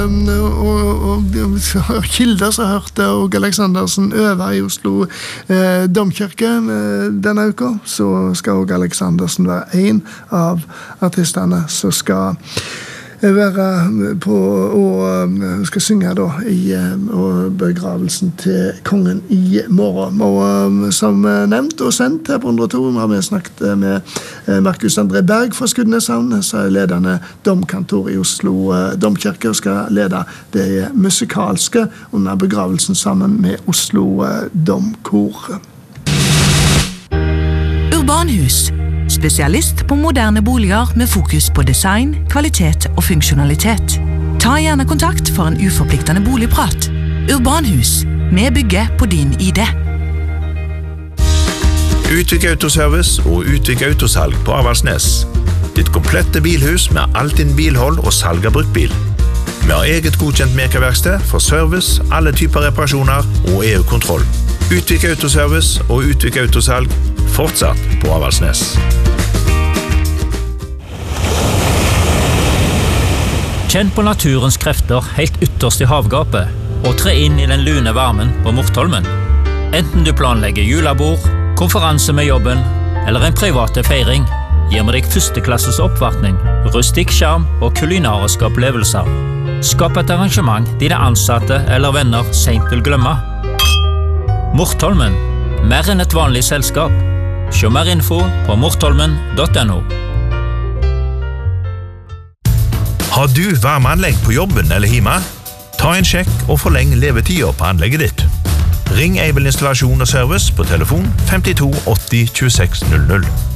Og kilder som hørte Åge Aleksandersen øve I Oslo domkirke denne uka, så skal Åge Aleksandersen være en av artistene som skal være på og skal synge da I begravelsen til kongen I morgen. Og som nevnt og sendt her på 102 har vi snakket med Markus André Berg fra Skudeneshavn, som ledende domkantor I Oslo domkirke og skal lede det musikalske under begravelsen sammen med Oslo domkor. Urbanhus. Spesialist på moderne boliger med fokus på design, kvalitet og funksjonalitet. Ta gjerne kontakt for en uforpliktende boligprat. Urbanhus. Vi bygger på din idé. Utvik Autoservice og Utvik Autosalg på Avaldsnes. Ditt komplette bilhus med alt din bilhold og salg av brukt bil. Vi har eget godkjent mekerverksted for service, alle typer reparasjoner og EU-kontroll. Utvik Autoservice og Utvik Autosalg fortsatt på Avaldsnes. Kjenn på naturens krefter helt ytterst I havgapet, og tre inn I den lune varmen på Mortholmen. Enten du planlegger julebord, konferanse med jobben, eller en private feiring, gir vi deg førsteklasses oppvartning, rustikk skjerm og kulinariske opplevelser. Skap et arrangement dine ansatte eller venner sent vil glemme. Mortholmen, mer enn et vanlig selskap. Se mer info på mortholmen.no. Har du varmeanlegg på jobben eller hjemme? Ta en sjekk og forleng levetida på anlegget ditt. Ring Aibel Installasjon og Service på telefon 52 80 26 00.